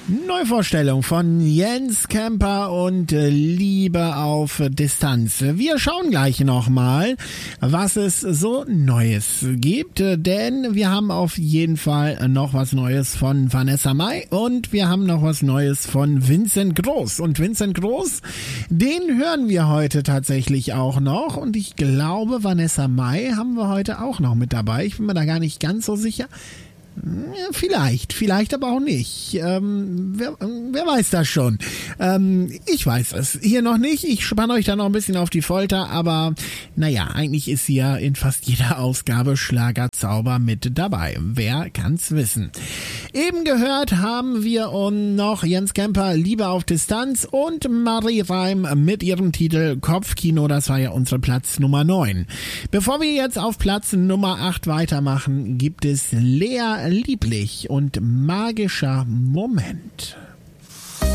Neuvorstellung von Jens Kemper und Liebe auf Distanz. Wir schauen gleich nochmal, was es so Neues gibt, denn wir haben auf jeden Fall noch was Neues von Vanessa Mai und wir haben noch was Neues von Vincent Groß. Und Vincent Groß, den hören wir heute tatsächlich auch noch und ich glaube, Vanessa Mai haben wir heute auch noch mit dabei. Ich bin mir da gar nicht ganz so sicher. Vielleicht aber auch nicht. Wer weiß das schon? Ich weiß es hier noch nicht. Ich spanne euch da noch ein bisschen auf die Folter, aber naja, eigentlich ist sie ja in fast jeder Ausgabe Schlagerzauber mit dabei. Wer kann's wissen? Eben gehört haben wir noch Jens Kemper, Liebe auf Distanz und Marie Reim mit ihrem Titel Kopfkino. Das war ja unsere Platz Nummer 9. Bevor wir jetzt auf Platz Nummer 8 weitermachen, gibt es Lea Lieblich und magischer Moment.